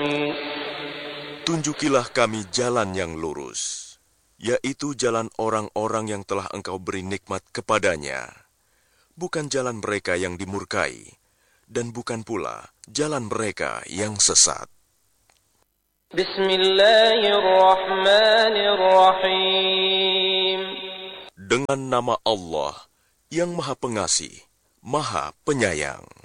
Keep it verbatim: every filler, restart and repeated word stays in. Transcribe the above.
Tunjukilah kami jalan yang lurus, yaitu jalan orang-orang yang telah Engkau beri nikmat kepadanya, bukan jalan mereka yang dimurkai, dan bukan pula jalan mereka yang sesat. Bismillahirrahmanirrahim. Dengan nama Allah yang Maha Pengasih, Maha Penyayang.